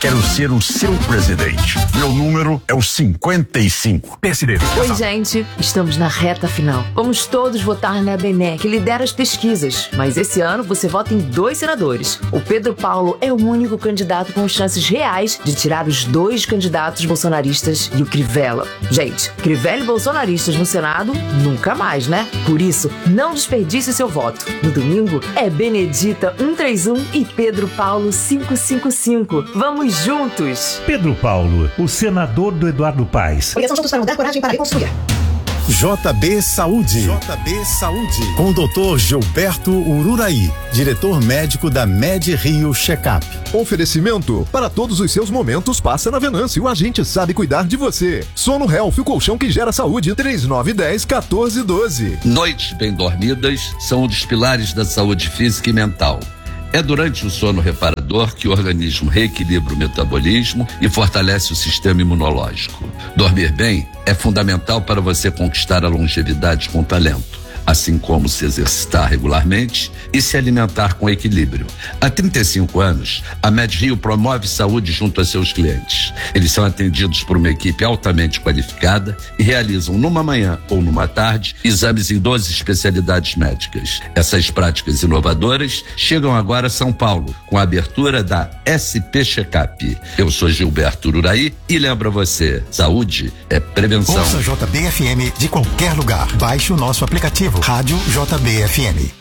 quero ser o seu presidente. Meu número é o 55. PSD. Oi, gente. Estamos na reta final. Vamos todos votar na Bené, que lidera as pesquisas. Mas esse ano você vota em 2 senadores. O Pedro Paulo é o único candidato com chances reais de tirar os 2 candidatos bolsonaristas e o Crivella. Gente, Crivella e bolsonaristas no Senado, nunca mais, né? Por isso, não desperdice seu voto. No domingo, é Benedita 131 e Pedro Paulo 555. Vamos juntos! Pedro Paulo, o senador do Eduardo Paes. Obrigação juntos para mudar, coragem para reconstruir. JB Saúde. JB Saúde. Com o Dr. Gilberto Ururaí, diretor médico da Med Rio Checkup. Oferecimento: para todos os seus momentos, passa na Venâncio. A gente sabe cuidar de você. Sono Health, o colchão que gera saúde. 3910-1412. Noites bem dormidas são um dos pilares da saúde física e mental. É durante o sono reparador que o organismo reequilibra o metabolismo e fortalece o sistema imunológico. Dormir bem é fundamental para você conquistar a longevidade com talento, assim como se exercitar regularmente e se alimentar com equilíbrio. Há 35 anos, a Med Rio promove saúde junto a seus clientes. Eles são atendidos por uma equipe altamente qualificada e realizam numa manhã ou numa tarde exames em 12 especialidades médicas. Essas práticas inovadoras chegam agora a São Paulo, com a abertura da SP Checkup. Eu sou Gilberto Ururaí e lembro você, saúde é prevenção. Ouça JBFM de qualquer lugar. Baixe o nosso aplicativo Rádio JBFM.